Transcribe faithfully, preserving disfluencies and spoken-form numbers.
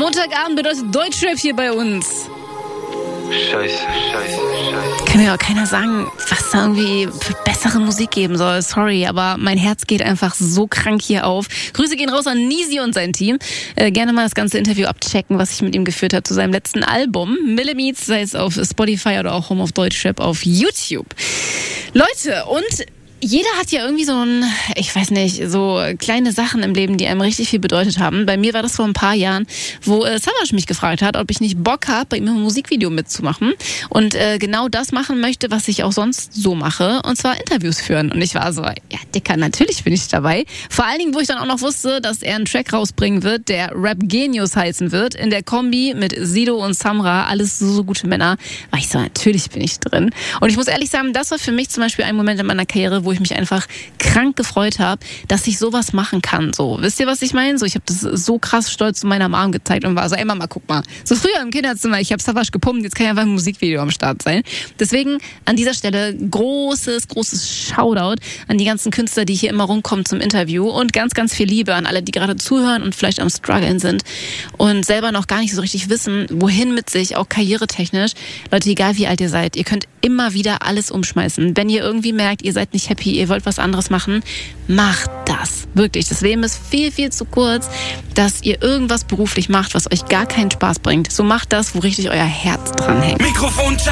Montagabend bedeutet Deutschrap hier bei uns. Scheiße, scheiße, scheiße. Kann mir aber keiner sagen, was da irgendwie für bessere Musik geben soll. Sorry, aber mein Herz geht einfach so krank hier auf. Grüße gehen raus an Nisi und sein Team. Äh, gerne mal das ganze Interview abchecken, was ich mit ihm geführt habe zu seinem letzten Album. Millimeets, sei es auf Spotify oder auch Home of Deutschrap auf YouTube. Leute, und jeder hat ja irgendwie so ein, ich weiß nicht, so kleine Sachen im Leben, die einem richtig viel bedeutet haben. Bei mir war das vor ein paar Jahren, wo äh, Savage mich gefragt hat, ob ich nicht Bock habe, bei ihm ein Musikvideo mitzumachen und äh, genau das machen möchte, was ich auch sonst so mache, und zwar Interviews führen. Und ich war so, ja Dicker, natürlich bin ich dabei. Vor allen Dingen, wo ich dann auch noch wusste, dass er einen Track rausbringen wird, der Rap Genius heißen wird, in der Kombi mit Sido und Samra, alles so, so gute Männer, war ich so, natürlich bin ich drin. Und ich muss ehrlich sagen, das war für mich zum Beispiel ein Moment in meiner Karriere, wo ich mich einfach krank gefreut habe, dass ich sowas machen kann. So, wisst ihr, was ich meine? So, ich habe das so krass stolz zu meiner Mom gezeigt und war so, ey Mama, guck mal. So früher im Kinderzimmer, ich habe Savage gepumpt, jetzt kann ja einfach ein Musikvideo am Start sein. Deswegen an dieser Stelle großes, großes Shoutout an die ganzen Künstler, die hier immer rumkommen zum Interview, und ganz, ganz viel Liebe an alle, die gerade zuhören und vielleicht am Struggeln sind und selber noch gar nicht so richtig wissen, wohin mit sich, auch karrieretechnisch. Leute, egal wie alt ihr seid, ihr könnt immer wieder alles umschmeißen. Wenn ihr irgendwie merkt, ihr seid nicht happy, ihr wollt was anderes machen, macht das. Wirklich. Das Leben ist viel, viel zu kurz, dass ihr irgendwas beruflich macht, was euch gar keinen Spaß bringt. So macht das, wo richtig euer Herz dran hängt. Mikrofon